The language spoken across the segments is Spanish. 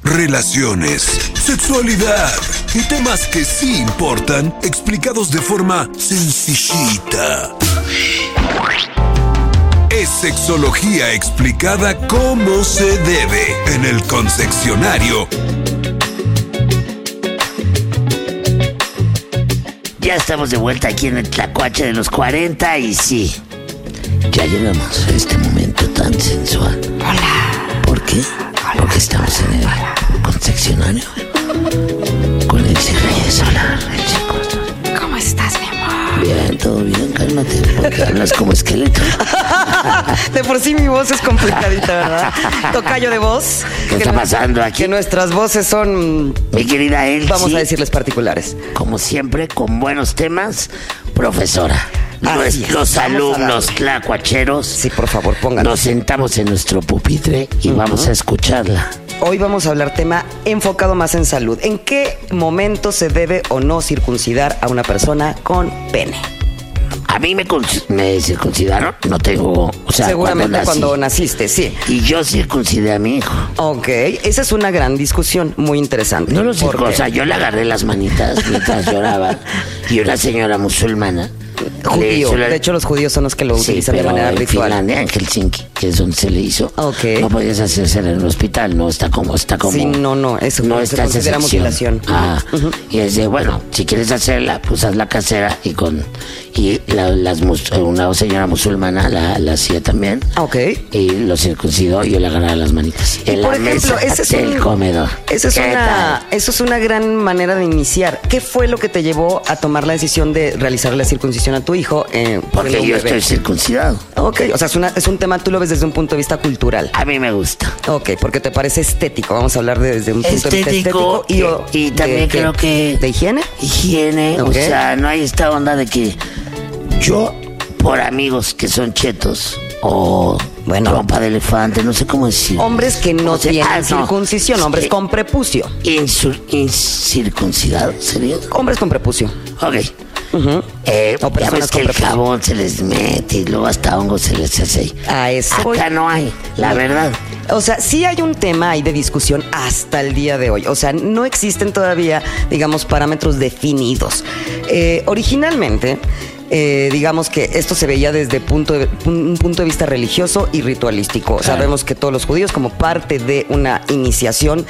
relaciones, sexualidad y temas que sí importan, explicados de forma sencillita. Es sexología explicada como se debe en el Consexionario. Ya estamos de vuelta aquí en el Tlacuache de los 40 y sí, ya llegamos a este momento tan sensual. Hola. ¿Por qué? Porque estamos en el Consexionario con Elsie Reyes. Hola, Elsie. ¿Cómo estás, mi amor? Bien, todo bien, cálmate, porque hablas como esqueleto. De por sí mi voz es complicadita, ¿verdad? Tocayo de voz. ¿Qué está pasando aquí? Que nuestras voces son, Mi querida Elsie, vamos a decirles, particulares. como siempre, con buenos temas, profesora. Así Nuestros es, vamos a alumnos darle. tlacuacheros, Sí, por favor, pónganlo. nos sentamos en nuestro pupitre y vamos a escucharla. Hoy vamos a hablar tema enfocado más en salud. ¿En qué momento se debe o no circuncidar a una persona con pene? A mí me circuncidaron, no tengo, o sea, Seguramente cuando nací. naciste, sí. Y yo circuncidé a mi hijo. Ok, esa es una gran discusión, muy interesante. No lo sé, porque o sea, yo le agarré las manitas mientras lloraba y una señora musulmana. judío, le hizo de hecho los judíos son los que lo Sí, utilizan de pero manera en ritual. Finlandia, en Helsinki, que es donde se le hizo. Ok. No podías hacerse en el hospital, no está como. Sí, no, eso no se está esa considera sección. mutilación. Ah, y es de, bueno, si quieres hacerla, pues hazla casera una señora musulmana la hacía también. Ok. Y lo circuncidó y yo le agarraba las manitas. En Por la ejemplo, mesa ese es del comedor. Eso ¿Qué tal? es una gran manera de iniciar. ¿Qué fue lo que te llevó a tomar la decisión de realizar la circuncisión a tu hijo? Porque siendo un yo bebé? estoy circuncidado. Ok, o sea, es un tema, tú lo ves desde un punto de vista cultural. A mí me gusta. Ok, porque te parece estético. Vamos a hablar desde un punto de vista Estético, estético. y también ¿de qué? creo que... ¿De higiene? Higiene, Ok. o sea, no hay esta onda de que yo, por amigos que son chetos o Bueno. trompa de elefante, no sé cómo decir. Hombres que no O sea, tienen no. circuncisión, hombres Sí. con prepucio. Incircuncidados, ¿sería? Hombres con prepucio. Ok. Ujú. O Ya personas ves que con el prepucio. jabón se les mete y luego hasta hongo se les hace ahí. A eso voy. Acá no hay, la verdad. O sea, sí hay un tema ahí de discusión hasta el día de hoy. O sea, no existen todavía, digamos, parámetros definidos. Originalmente, digamos que esto se veía desde un punto de vista religioso y ritualístico. Claro. Sabemos que todos los judíos, como parte de una iniciación,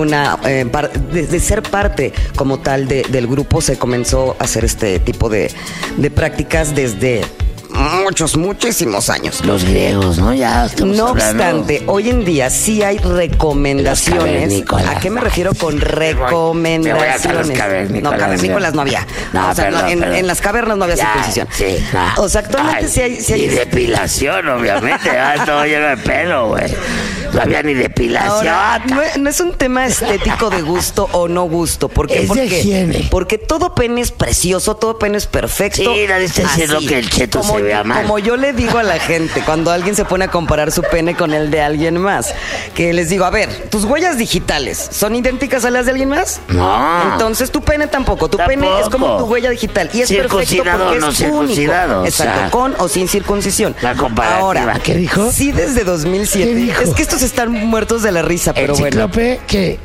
de ser parte como tal del grupo, se comenzó a hacer este tipo de prácticas desde muchísimos años. Los griegos, ¿no? Ya estamos No hablando. obstante, hoy en día sí hay recomendaciones. cavernícolas. ¿A qué me refiero con Me voy a hacer los recomendaciones? cavernícolas. No, cavernícolas no había. No, o sea, perdón, perdón. en las cavernas no había Ya, circuncisión. Sí, no. O sea, actualmente Ay, sí hay. Ni depilación, obviamente. Todo lleno de pelo, güey. No había ni depilación. Ahora, no es un tema estético de gusto o no gusto. ¿Por qué? Es de higiene. Porque todo pene es precioso, todo pene es perfecto. Sí, nadie está diciendo Así. que el cheto se vea mal. Como yo le digo a la gente, cuando alguien se pone a comparar su pene con el de alguien más, que les digo, a ver, tus huellas digitales, ¿son idénticas a las de alguien más? No. Entonces tu pene tampoco. Tu pene es como Tampoco. tu huella digital. Y es perfecto Circuncidado porque o no es único. circuncidado, o Exacto, sea, con o sin circuncisión. la comparativa. Ahora, ¿Qué dijo? Sí, desde 2007. ¿Qué dijo? Es que estos están muertos de la risa, pero bueno. ¿Enciclope qué?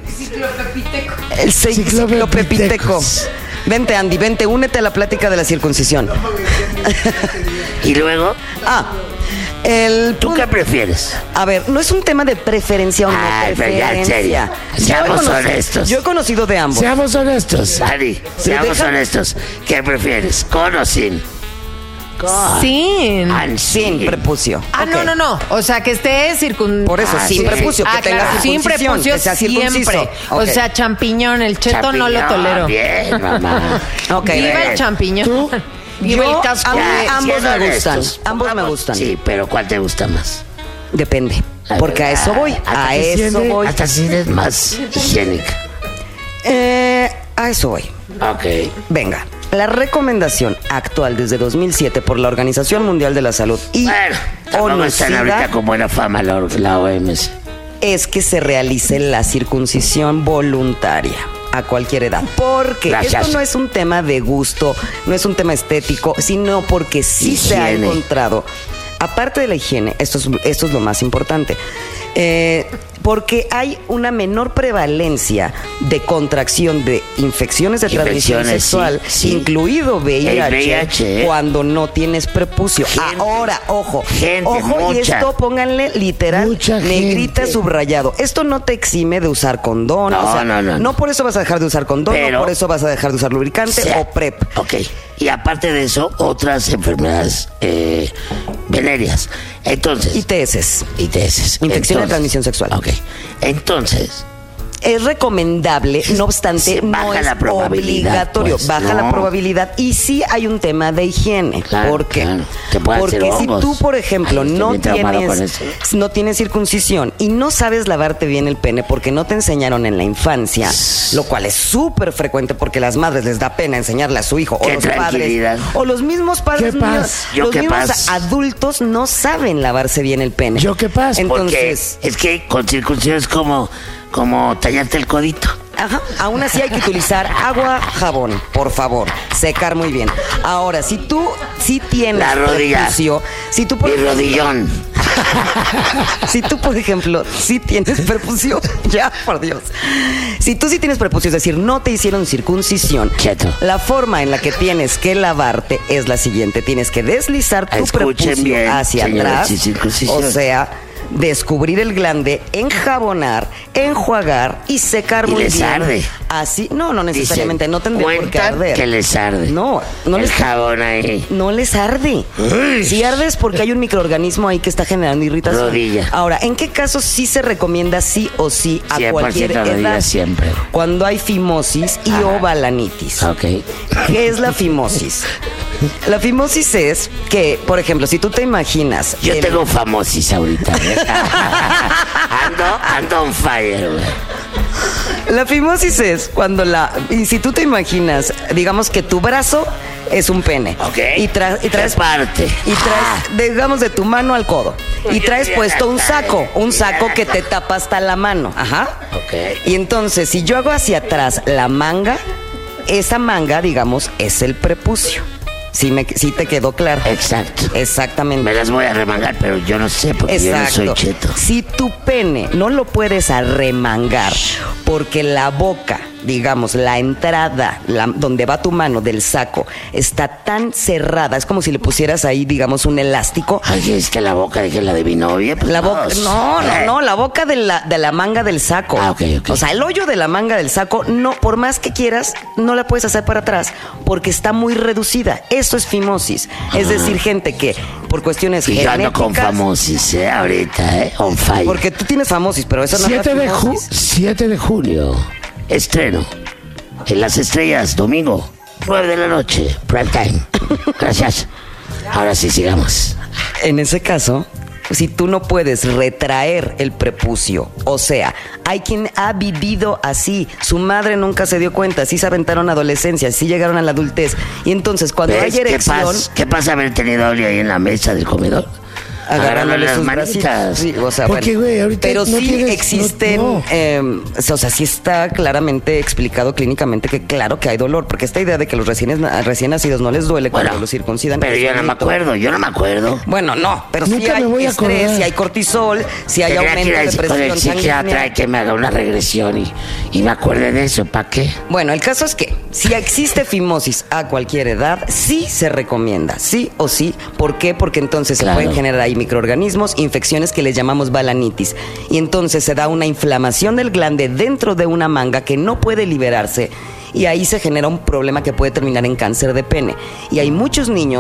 El ciclopepiteco. Ciclopepitecos. Vente, Andy, vente, únete a la plática de la circuncisión. Y luego, ¿tú qué prefieres? A ver, no es un tema de preferencia o no Ay, pero ya, en preferencia. serio. Seamos honestos. Yo he conocido de ambos. Seamos honestos, Ari. Seamos deja- honestos. ¿Qué prefieres? ¿Con o sin? Sin. Sin prepucio. Ah, Ok. no. O sea, que esté Por eso, Ah, sin sí. prepucio, que tenga claro, sin circuncisión, prepucio que sea circunciso. siempre. O Ok. sea, champiñón, el cheto no lo Champiñón, tolero. Bien, mamá. Ok, Viva bien. el champiñón. ¿Tú? Viva Yo, el casco. a mí Ya, ambos siendo me gustan. honestos. Ambos me gustan. Sí, pero ¿cuál te gusta más? Depende. Porque a eso voy. A eso voy. Hasta si eres más higiénica. A eso voy. Ok. Venga. La recomendación actual desde 2007 por la Organización Mundial de la Salud y Bueno, tampoco están ahorita ONUCIDA con buena fama la OMS. es que se realice la circuncisión voluntaria a cualquier edad. Porque Gracias. esto no es un tema de gusto, no es un tema estético, sino porque sí se ha Higiene. encontrado, aparte de la higiene, esto es lo más importante. Porque hay una menor prevalencia de contracción de infecciones de transmisión Infecciones, sexual, sí. incluido VIH, El VIH, cuando no tienes prepucio. Ahora, ojo, y mucha. esto pónganle literal, Mucha negrita, gente. subrayado. Esto no te exime de usar condón. No, no. No por eso vas a dejar de usar condón, Pero- no por eso vas a dejar de usar lubricante sea, o PrEP. Ok. Y aparte de eso, otras enfermedades venéreas. Entonces. ITS. ITS. Infección de transmisión sexual. Ok. Entonces, Es recomendable, no obstante, Se no baja es la probabilidad, obligatorio. pues, baja la no. probabilidad y sí hay un tema de higiene. Claro, ¿Por qué? claro. Te pueden Porque hacer si hongos. tú, por ejemplo, Ay, estoy no bien traumado con tienes, eso. no tienes circuncisión y no sabes lavarte bien el pene porque no te enseñaron en la infancia, lo cual es súper frecuente porque las madres les da pena enseñarle a su hijo o Qué los padres tranquilidad. o los mismos padres ¿Qué pasa? míos, Yo los qué mismos pasa. adultos no saben lavarse bien el pene. ¿Yo qué pasa? Entonces, porque es que con circuncisión es como tallarte el codito. ajá, aún así hay que utilizar agua, jabón, por favor, secar muy bien. Ahora, si tú sí tienes La rodilla. prepucio, si tú Mi rodillón. si tú, por ejemplo, sí tienes prepucio, ya, por Dios. Si tú sí tienes prepucio, es decir, no te hicieron circuncisión, Cheto. la forma en la que tienes que lavarte es la siguiente. Tienes que deslizar tu Escuchen prepucio bien, hacia señores, atrás. sin circuncisión. O sea, descubrir el glande, enjabonar, enjuagar y secar Y muy les bien. arde. Así, no necesariamente, Dicen, no tendría por qué cuentan arder. que les arde. No el les jabón ahí. no les arde. Si arde es porque hay un microorganismo ahí que está generando irritación. Rodilla. Ahora, ¿en qué casos sí se recomienda sí o sí a 100% cualquier rodilla edad? siempre. Cuando hay fimosis y o balanitis. Ok. ¿Qué es la fimosis? La fimosis es que, por ejemplo, si tú te imaginas... Yo el- tengo famosis ahorita. ¿eh? ando on fire, güey. La fimosis es cuando y si tú te imaginas, digamos que tu brazo es un pene. Ok. Y traes ¿Qué parte? Y traes, digamos, de tu mano al codo. Y traes puesto un saco que te tapa hasta la mano. Ajá. Ok. Y entonces, si yo hago hacia atrás la manga, esa manga, digamos, es el prepucio. Sí te quedó claro. Exacto. Exactamente. Me las voy a remangar, pero yo no sé porque yo no soy cheto. Si tu pene no lo puedes arremangar porque la boca, digamos, la entrada, donde va tu mano del saco, está tan cerrada, es como si le pusieras ahí, digamos, un elástico. Ay, es que la boca de que la de mi novia. Pues La boca, no, la boca de la manga del saco. Ah, ok. O sea, el hoyo de la manga del saco, no, por más que quieras, no la puedes hacer para atrás porque está muy reducida. Eso es fimosis. Es decir, gente que por cuestiones Y yo ando genéticas. con famosis, ahorita, on fire. Porque tú tienes famosis, pero eso no es 7 de julio. Estreno en Las Estrellas, domingo, 9 de la noche, prime time. Gracias. Ahora sí, sigamos. En ese caso, si tú no puedes retraer el prepucio, o sea, hay quien ha vivido así, su madre nunca se dio cuenta, sí se aventaron a adolescencia, sí llegaron a la adultez, y entonces cuando ¿Ves? hay erección, ¿Qué pasa haber tenido a Oli ahí en la mesa del comedor? agarrándole las sus manitas. bracitos. Sí, o sea, Porque, bueno. güey, ahorita pero no sí tienes- existen, no. o sea, sí está claramente explicado clínicamente que claro que hay dolor, porque esta idea de que los recién nacidos no les duele cuando los circuncidan. Pero es yo un no me mito. acuerdo. Bueno, no, pero sí Nunca hay me voy a estrés, acordar. si hay cortisol, si hay Tendría que aumento ir de con el presión psiquiatra y sanguínea. que me haga una regresión y me acuerde de eso. ¿Para qué? Bueno, el caso es que si existe fimosis a cualquier edad, sí se recomienda, sí o sí. ¿Por qué? Porque entonces Claro. se pueden generar ahí microorganismos, infecciones que les llamamos balanitis. Y entonces se da una inflamación del glande dentro de una manga que no puede liberarse. Y ahí se genera un problema que puede terminar en cáncer de pene. Y hay muchos niños